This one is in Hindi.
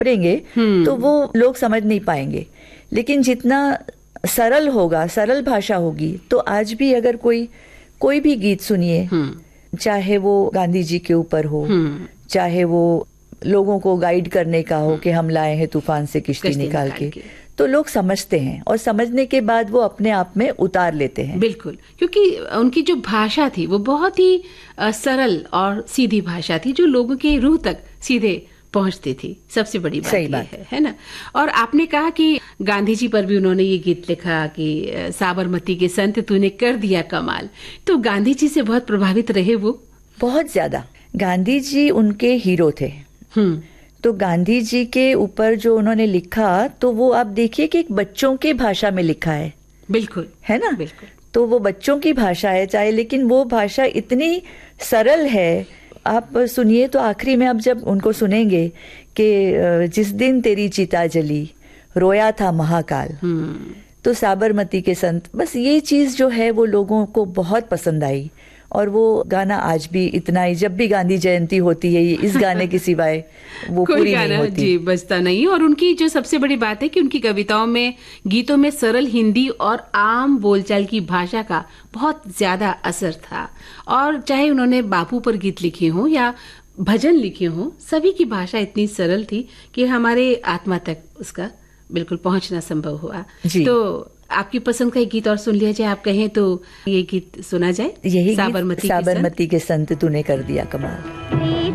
करेंगे तो वो लोग समझ नहीं पाएंगे। लेकिन जितना सरल होगा, सरल भाषा होगी, तो आज भी अगर कोई भी गीत सुनिए, चाहे वो गांधी जी के ऊपर हो, चाहे वो लोगों को गाइड करने का हो कि हम लाए हैं तूफान से किश्ती निकाल के, तो लोग समझते हैं और समझने के बाद वो अपने आप में उतार लेते हैं। बिल्कुल, क्योंकि उनकी जो भाषा थी वो बहुत ही सरल और सीधी भाषा थी, जो लोगों के रूह तक सीधे पहुंचती थी। सबसे बड़ी बात ये है ना। और आपने कहा कि गांधी जी पर भी उन्होंने ये गीत लिखा कि साबरमती के संत तूने कर दिया कमाल। तो गांधी जी से बहुत प्रभावित रहे वो? बहुत ज्यादा। गांधी जी उनके हीरो थे। तो गांधी जी के ऊपर जो उन्होंने लिखा, तो वो आप देखिए कि एक बच्चों की भाषा में लिखा है। बिल्कुल, है ना? बिल्कुल। तो वो बच्चों की भाषा है चाहे, लेकिन वो भाषा इतनी सरल है। आप सुनिए तो आखिरी में आप जब उनको सुनेंगे कि जिस दिन तेरी चिता जली रोया था महाकाल, तो साबरमती के संत, बस ये चीज जो है वो लोगों को बहुत पसंद आई। और वो गाना आज भी इतना ही, जब भी गांधी जयंती होती है, इस गाने के सिवाय वो पूरी नहीं होती। जी, बजता नहीं। और उनकी जो सबसे बड़ी बात है कि उनकी कविताओं में, गीतों में सरल हिंदी और आम बोलचाल की भाषा का बहुत ज्यादा असर था। और चाहे उन्होंने बापू पर गीत लिखे हों या भजन लिखे हों, सभी की भाषा इतनी सरल थी कि हमारे आत्मा तक उसका बिल्कुल पहुंचना संभव हुआ। तो आपकी पसंद का एक गीत और सुन लिया जाए, आप कहें तो ये गीत सुना जाए। यही साबरमती के संत तूने कर दिया कमाल।